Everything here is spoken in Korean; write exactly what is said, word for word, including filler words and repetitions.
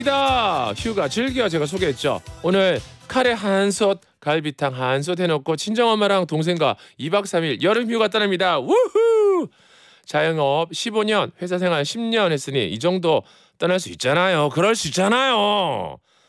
다 휴가 즐겨 제가 소개했죠. 오늘 카레 한솥, 갈비탕 한솥 해놓고 친정엄마랑 동생과 이 박 삼 일 여름 휴가 떠납니다. 우후! 자영업 십오 년, 회사 생활 십 년 했으니 이 정도 떠날 수 있잖아요. 그럴 수 있잖아요.